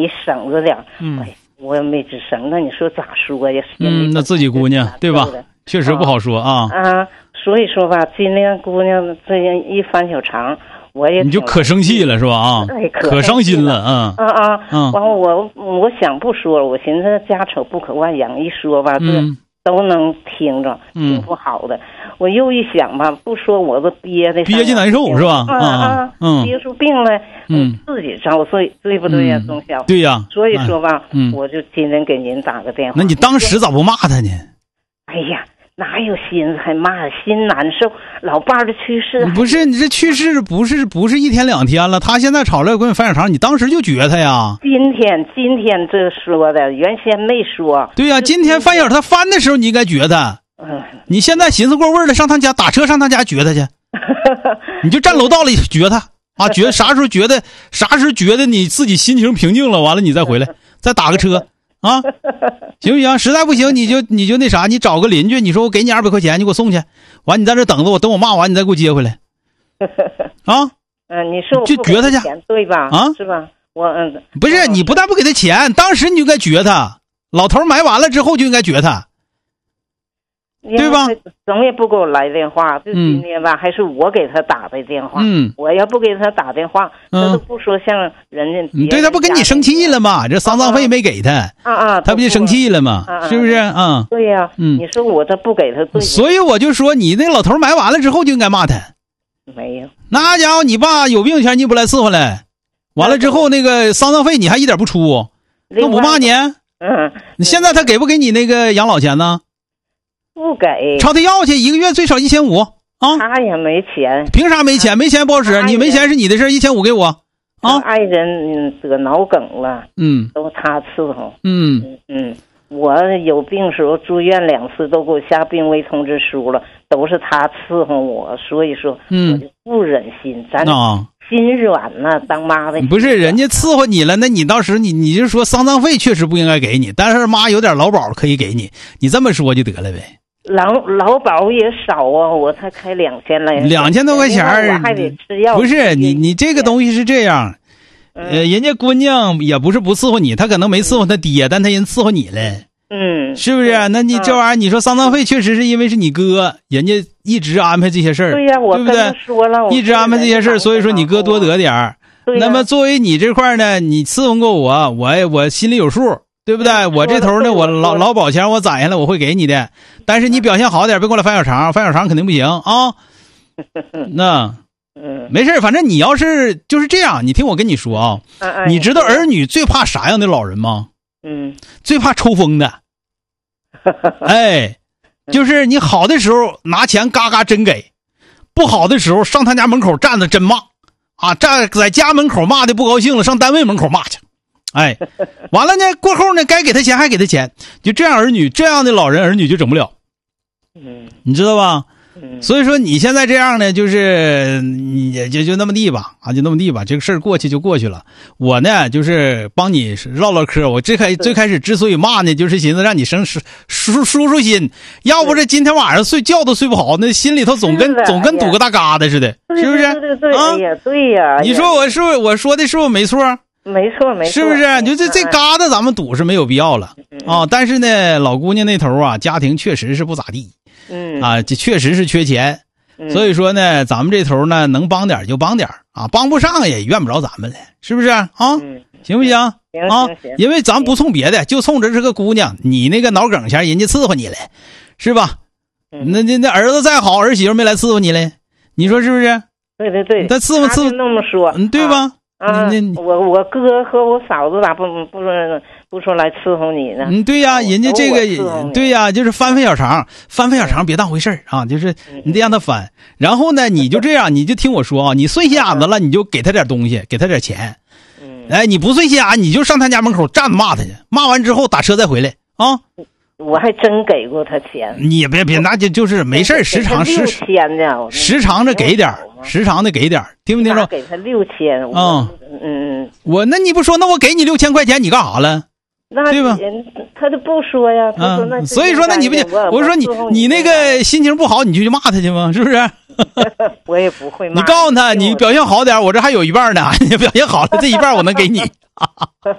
你省着点。我也没吱声，那你说咋说呀？ 那自己姑娘对吧？确实不好说啊。 所以说吧，今天姑娘这样一翻小肠，我也你就可生气了是吧？啊，可伤心了完后我想不说了，我寻思家丑不可外扬，一说吧，这都能听着，挺不好的。我又一想吧，不说我都憋屈难受是吧？ 憋出病来，自己遭罪，对不对呀，钟晓？ 对呀。 所以说吧，我就今天给您打个电话。 那你当时咋不骂他呢？ 哎呀，哪有心思还骂，心难受。老伴儿的去世， 不是你这去世不是一天两天了，他现在吵来跟你翻小肠，你当时就觉他呀？ 今天这说的，原先没说。 对呀，今天翻小他翻的时候你应该觉他。你现在寻思过味儿了，上他家打车上他家觉他去，你就站楼道里觉他啊，觉啥时候觉得你自己心情平静了，完了你再回来，再打个车啊，行不行？实在不行你就那啥，你找个邻居，你说我给你200块钱，你给我送去，完你在这等着我，等我骂完你再给我接回来啊。 你说我就觉他去对吧？ 啊， 是吧？我不是你不但不给他钱，当时你就应该觉他，老头埋完了之后就应该觉他。对吧？ 总也不给我来电话，就今天吧，还是我给他打的电话。我要不给他打电话，他都不说像人家。 你对他不跟你生气了吗？这丧葬费没给他。他不就生气了吗？是不是？ 对呀。你说我这不给他对。 所以我就说，你那老头埋完了之后就应该骂他。 没有。 那家伙，你爸有病前你不来伺候来，完了之后那个丧葬费你还一点不出，那不骂你？你现在他给不给你那个养老钱呢？ 不给， 朝他要去，一个月最少1500啊！ 他也没钱， 凭啥没钱？没钱不好使，你没钱是你的事，1500给我啊！ 爱人得脑梗了，都他伺候，我有病时候住院2次都给我下病危通知书了，都是他伺候我，所以说我就不忍心，咱心软了，当妈的不是人家伺候你了，那你当时你就说丧葬费确实不应该给你，但是妈有点劳保可以给你，你这么说就得了呗。 劳保也少啊，我才开2000来 ，2000多块钱我还得吃药。 不是你这个东西是这样，人家姑娘也不是不伺候你，她可能没伺候她爹，但她人伺候你了。是不是？那你这玩意儿，你说丧葬费确实是因为是你哥，人家一直安排这些事儿， 对呀，我对不对？ 说了， 一直安排这些事儿，所以说你哥多得点儿。那么作为你这块呢，你伺候过我心里有数。对不对？我这头呢，我劳保钱我攒下来，我会给你的。但是你表现好点，别过来翻小肠，翻小肠肯定不行啊。那没事，反正你要是就是这样，你听我跟你说啊，你知道儿女最怕啥样的老人吗？最怕抽风的。哎，就是你好的时候拿钱嘎嘎真给，不好的时候上他家门口站着真骂啊，站在家门口骂的不高兴了，上单位门口骂去。哎，完了呢，过后呢，该给他钱还给他钱，就这样儿女，这样的老人儿女就整不了，你知道吧？所以说你现在这样呢，就是也就那么地吧，啊，就那么地吧，这个事儿过去就过去了。我呢，就是帮你唠唠嗑。我最开始之所以骂呢，就是寻思让你舒心，要不是今天晚上睡觉都睡不好，那心里头总跟堵个大疙瘩似的，是不是？ 对，哎呀，对呀。 你说我说的是不是没错？ 没错， 是不是？就这疙瘩咱们堵是没有必要了啊。但是呢，老姑娘那头啊，家庭确实是不咋地，这确实是缺钱，所以说呢，咱们这头呢能帮点就帮点啊，帮不上也怨不着咱们了，是不是啊？行不行？啊，因为咱不冲别的，就冲着这个姑娘，你那个脑梗前人家伺候你了，是吧？那儿子再好，儿媳妇没来伺候你了，你说是不是？ 对， 他伺候那么说， 对吧？ 我哥和我嫂子咋不说来伺候你呢？ 对呀，人家这个对呀，就是翻小肠别当回事儿啊，就是你得让他翻。然后呢，你就这样，你就听我说啊，你碎心眼子了，你就给他点东西，给他点钱。哎，你不碎心眼，你就上他家门口站着骂他去，骂完之后打车再回来啊。 我还真给过他钱。 你别，那就是没事，时常的给点，时常的给点，听没听着？ 给他6000。 那你不说，那我给你6000块钱，你干啥了？对吧？ 他都不说呀。他说那所以说，那你不就我说你那个心情不好，你就去骂他去吗？是不是？ 我也不会骂。 你告诉他，你表现好点，我这还有一半呢。你表现好了，这一半我能给你。